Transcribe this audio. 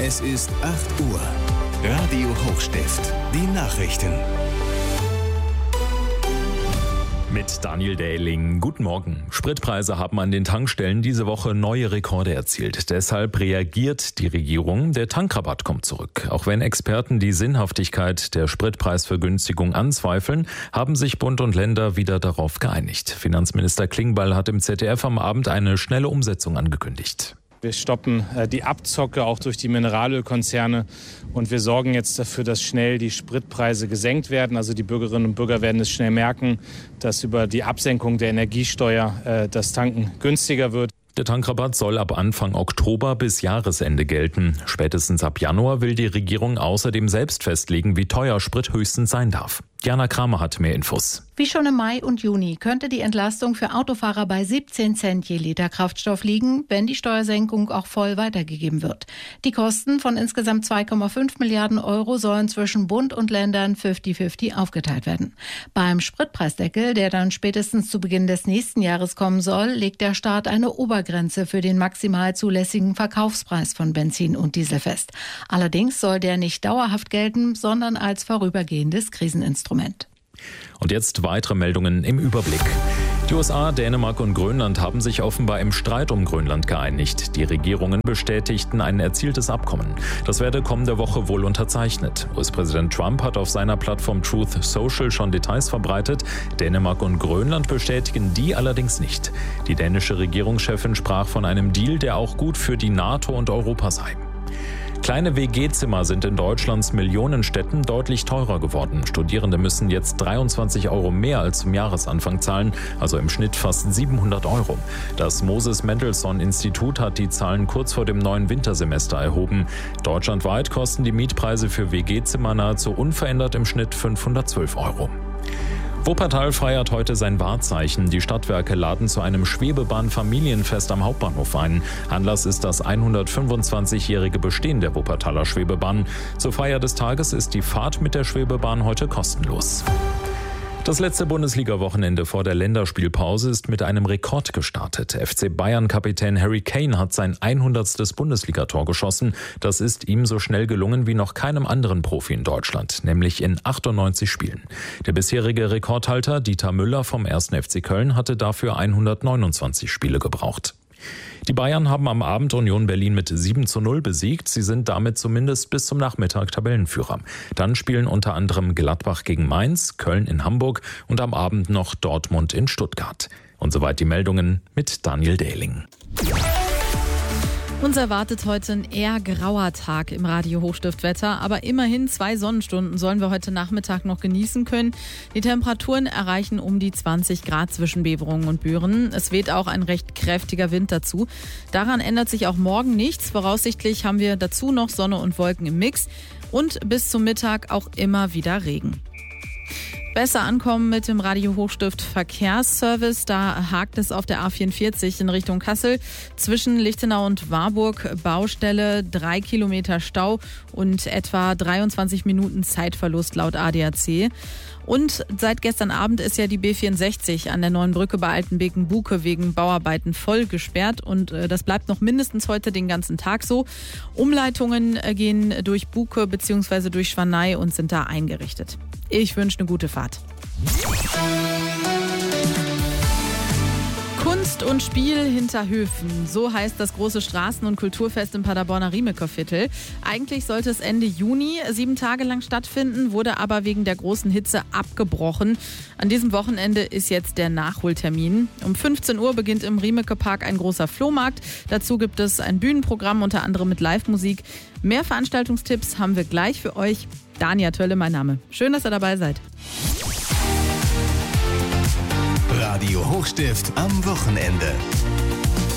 Es ist 8 Uhr. Radio Hochstift. Die Nachrichten. Mit Daniel Dähling. Guten Morgen. Spritpreise haben an den Tankstellen diese Woche neue Rekorde erzielt. Deshalb reagiert die Regierung. Der Tankrabatt kommt zurück. Auch wenn Experten die Sinnhaftigkeit der Spritpreisvergünstigung anzweifeln, haben sich Bund und Länder wieder darauf geeinigt. Finanzminister Klingbeil hat im ZDF am Abend eine schnelle Umsetzung angekündigt. Wir stoppen die Abzocke auch durch die Mineralölkonzerne und wir sorgen jetzt dafür, dass schnell die Spritpreise gesenkt werden. Also die Bürgerinnen und Bürger werden es schnell merken, dass über die Absenkung der Energiesteuer das Tanken günstiger wird. Der Tankrabatt soll ab Anfang Oktober bis Jahresende gelten. Spätestens ab Januar will die Regierung außerdem selbst festlegen, wie teuer Sprit höchstens sein darf. Jana Kramer hat mehr Infos. Wie schon im Mai und Juni könnte die Entlastung für Autofahrer bei 17 Cent je Liter Kraftstoff liegen, wenn die Steuersenkung auch voll weitergegeben wird. Die Kosten von insgesamt 2,5 Milliarden Euro sollen zwischen Bund und Ländern 50-50 aufgeteilt werden. Beim Spritpreisdeckel, der dann spätestens zu Beginn des nächsten Jahres kommen soll, legt der Staat eine Obergrenze für den maximal zulässigen Verkaufspreis von Benzin und Diesel fest. Allerdings soll der nicht dauerhaft gelten, sondern als vorübergehendes Kriseninstrument. Und jetzt weitere Meldungen im Überblick. Die USA, Dänemark und Grönland haben sich offenbar im Streit um Grönland geeinigt. Die Regierungen bestätigten ein erzieltes Abkommen. Das werde kommende Woche wohl unterzeichnet. US-Präsident Trump hat auf seiner Plattform Truth Social schon Details verbreitet. Dänemark und Grönland bestätigen die allerdings nicht. Die dänische Regierungschefin sprach von einem Deal, der auch gut für die NATO und Europa sei. Kleine WG-Zimmer sind in Deutschlands Millionenstädten deutlich teurer geworden. Studierende müssen jetzt 23 Euro mehr als zum Jahresanfang zahlen, also im Schnitt fast 700 Euro. Das Moses-Mendelssohn-Institut hat die Zahlen kurz vor dem neuen Wintersemester erhoben. Deutschlandweit kosten die Mietpreise für WG-Zimmer nahezu unverändert im Schnitt 512 Euro. Wuppertal feiert heute sein Wahrzeichen. Die Stadtwerke laden zu einem Schwebebahn-Familienfest am Hauptbahnhof ein. Anlass ist das 125-jährige Bestehen der Wuppertaler Schwebebahn. Zur Feier des Tages ist die Fahrt mit der Schwebebahn heute kostenlos. Das letzte Bundesliga-Wochenende vor der Länderspielpause ist mit einem Rekord gestartet. FC Bayern-Kapitän Harry Kane hat sein 100. Bundesligator geschossen. Das ist ihm so schnell gelungen wie noch keinem anderen Profi in Deutschland, nämlich in 98 Spielen. Der bisherige Rekordhalter Dieter Müller vom 1. FC Köln hatte dafür 129 Spiele gebraucht. Die Bayern haben am Abend Union Berlin mit 7:0 besiegt. Sie sind damit zumindest bis zum Nachmittag Tabellenführer. Dann spielen unter anderem Gladbach gegen Mainz, Köln in Hamburg und am Abend noch Dortmund in Stuttgart. Und soweit die Meldungen mit Daniel Dähling. Uns erwartet heute ein eher grauer Tag im Radio Hochstiftwetter, aber immerhin 2 Sonnenstunden sollen wir heute Nachmittag noch genießen können. Die Temperaturen erreichen um die 20 Grad zwischen Beverungen und Büren. Es weht auch ein recht kräftiger Wind dazu. Daran ändert sich auch morgen nichts. Voraussichtlich haben wir dazu noch Sonne und Wolken im Mix und bis zum Mittag auch immer wieder Regen. Besser ankommen mit dem Radio Hochstift Verkehrsservice. Da hakt es auf der A44 in Richtung Kassel. Zwischen Lichtenau und Warburg Baustelle, 3 Kilometer Stau und etwa 23 Minuten Zeitverlust laut ADAC. Und seit gestern Abend ist ja die B64 an der neuen Brücke bei Altenbeken-Buke wegen Bauarbeiten voll gesperrt. Und das bleibt noch mindestens heute den ganzen Tag so. Umleitungen gehen durch Buke bzw. durch Schwanei und sind da eingerichtet. Ich wünsche eine gute Fahrt. Kunst und Spiel hinter Höfen. So heißt das große Straßen- und Kulturfest im Paderborner Riemecker-Viertel. Eigentlich sollte es Ende Juni 7 Tage lang stattfinden, wurde aber wegen der großen Hitze abgebrochen. An diesem Wochenende ist jetzt der Nachholtermin. Um 15 Uhr beginnt im Riemecker-Park ein großer Flohmarkt. Dazu gibt es ein Bühnenprogramm, unter anderem mit Live-Musik. Mehr Veranstaltungstipps haben wir gleich für euch. Dania Tölle, mein Name. Schön, dass ihr dabei seid. Radio Hochstift am Wochenende.